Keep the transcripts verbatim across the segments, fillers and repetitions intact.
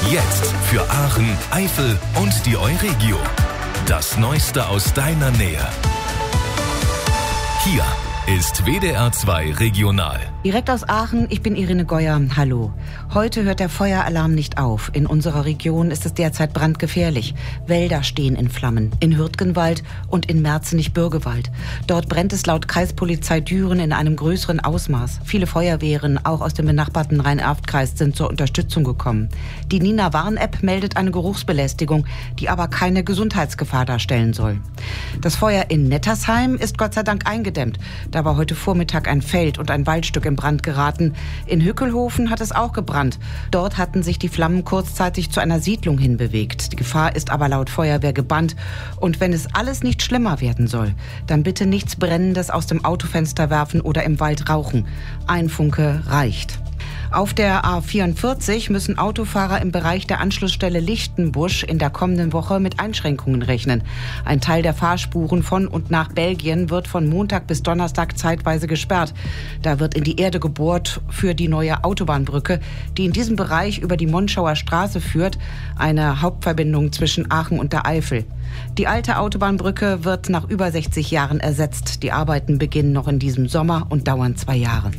Jetzt für Aachen, Eifel und die Euregio. Das Neueste aus deiner Nähe. Hier ist W D R zwei Regional. Direkt aus Aachen, ich bin Irene Geuer. Hallo. Heute hört der Feueralarm nicht auf. In unserer Region ist es derzeit brandgefährlich. Wälder stehen in Flammen. In Hürtgenwald und in Merzenich-Bürgewald. Dort brennt es laut Kreispolizei Düren in einem größeren Ausmaß. Viele Feuerwehren, auch aus dem benachbarten Rhein-Erft-Kreis, sind zur Unterstützung gekommen. Die Nina-Warn-App meldet eine Geruchsbelästigung, die aber keine Gesundheitsgefahr darstellen soll. Das Feuer in Nettersheim ist Gott sei Dank eingedämmt. Da war heute Vormittag ein Feld und ein Waldstück in Brand geraten. In Hückelhofen hat es auch gebrannt. Dort hatten sich die Flammen kurzzeitig zu einer Siedlung hinbewegt. Die Gefahr ist aber laut Feuerwehr gebannt. Und wenn es alles nicht schlimmer werden soll, dann bitte nichts Brennendes aus dem Autofenster werfen oder im Wald rauchen. Ein Funke reicht. Auf der A vierundvierzig müssen Autofahrer im Bereich der Anschlussstelle Lichtenbusch in der kommenden Woche mit Einschränkungen rechnen. Ein Teil der Fahrspuren von und nach Belgien wird von Montag bis Donnerstag zeitweise gesperrt. Da wird in die Erde gebohrt für die neue Autobahnbrücke, die in diesem Bereich über die Monschauer Straße führt, eine Hauptverbindung zwischen Aachen und der Eifel. Die alte Autobahnbrücke wird nach über sechzig Jahren ersetzt. Die Arbeiten beginnen noch in diesem Sommer und dauern zwei Jahre.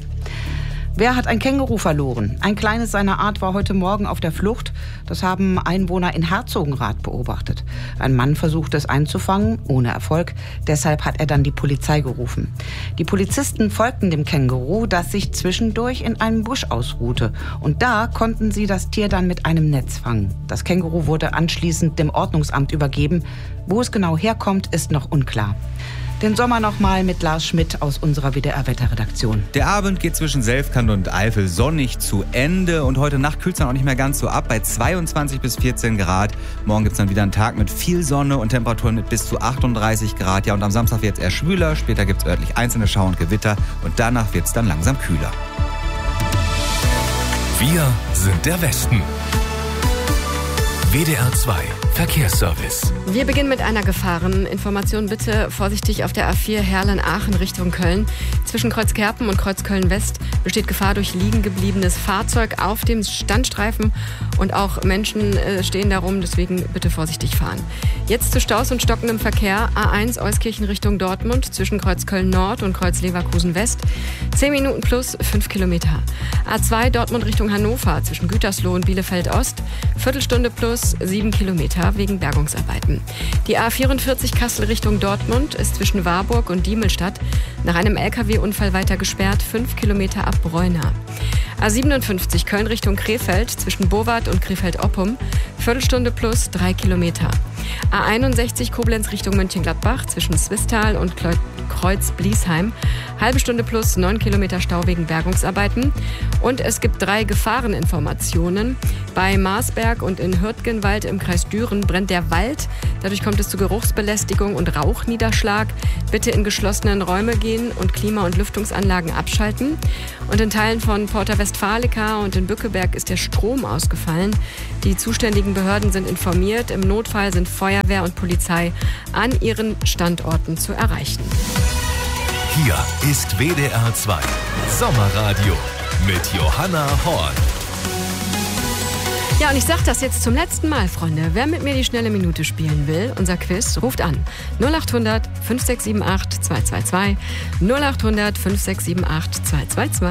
Wer hat ein Känguru verloren? Ein kleines seiner Art war heute Morgen auf der Flucht. Das haben Einwohner in Herzogenrath beobachtet. Ein Mann versuchte es einzufangen, ohne Erfolg. Deshalb hat er dann die Polizei gerufen. Die Polizisten folgten dem Känguru, das sich zwischendurch in einem Busch ausruhte. Und da konnten sie das Tier dann mit einem Netz fangen. Das Känguru wurde anschließend dem Ordnungsamt übergeben. Wo es genau herkommt, ist noch unklar. Den Sommer nochmal mit Lars Schmidt aus unserer W D R-Wetterredaktion. Der Abend geht zwischen Selfkant und Eifel sonnig zu Ende und heute Nacht kühlt es dann auch nicht mehr ganz so ab, bei zweiundzwanzig bis vierzehn Grad. Morgen gibt es dann wieder einen Tag mit viel Sonne und Temperaturen mit bis zu achtunddreißig Grad. Ja, und am Samstag wird es eher schwüler, später gibt es örtlich einzelne Schauer und Gewitter und danach wird es dann langsam kühler. Wir sind der Westen. W D R zwei Verkehrsservice. Wir beginnen mit einer Gefahreninformation. Bitte vorsichtig auf der A vier Herlen-Aachen Richtung Köln. Zwischen Kreuzkerpen und Kreuzköln-West besteht Gefahr durch liegen gebliebenes Fahrzeug auf dem Standstreifen und auch Menschen äh, stehen da rum, deswegen bitte vorsichtig fahren. Jetzt zu Staus und stockendem Verkehr. A eins Euskirchen Richtung Dortmund zwischen Kreuzköln Nord und Kreuz Leverkusen West. zehn Minuten plus fünf Kilometer. A zwei Dortmund Richtung Hannover zwischen Gütersloh und Bielefeld Ost. Viertelstunde plus sieben Kilometer wegen Bergungsarbeiten. Die A vierundvierzig Kassel Richtung Dortmund ist zwischen Warburg und Diemelstadt nach einem L K W-Unfall weiter gesperrt, fünf Kilometer ab Breuna. A siebenundfünfzig Köln Richtung Krefeld zwischen Bowart und Krefeld-Oppum, Viertelstunde plus drei Kilometer. A einundsechzig Koblenz Richtung Mönchengladbach zwischen Swisttal und Kreuz-Bliesheim, halbe Stunde plus neun Kilometer Stau wegen Bergungsarbeiten. Und es gibt drei Gefahreninformationen. Bei Marsberg und in Hürtgenwald im Kreis Düren brennt der Wald. Dadurch kommt es zu Geruchsbelästigung und Rauchniederschlag. Bitte in geschlossenen Räume gehen und Klima- und Lüftungsanlagen abschalten. Und in Teilen von Porta Westfalica und in Bückeberg ist der Strom ausgefallen. Die zuständigen Behörden sind informiert. Im Notfall sind Feuerwehr und Polizei an ihren Standorten zu erreichen. Hier ist W D R zwei Sommerradio mit Johanna Horn. Ja, und ich sage das jetzt zum letzten Mal, Freunde. Wer mit mir die schnelle Minute spielen will, unser Quiz, ruft an. null acht hundert fünf sechs sieben acht zwei zwei zwei. null acht hundert fünf sechs sieben acht zwei zwei zwei.